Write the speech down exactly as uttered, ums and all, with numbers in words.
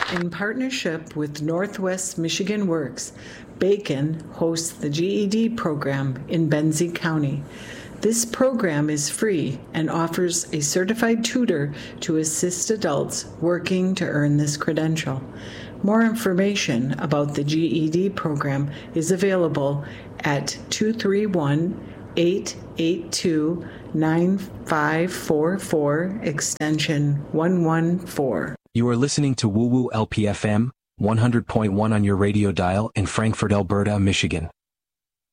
In partnership with Northwest Michigan Works, Bacon hosts the G E D program in Benzie County. This program is free and offers a certified tutor to assist adults working to earn this credential. More information about the G E D program is available at two three one, eight eight two, nine five four four, extension one one four. You are listening to Woo Woo L P F M, one hundred point one on your radio dial in Frankfort, Alberta, Michigan.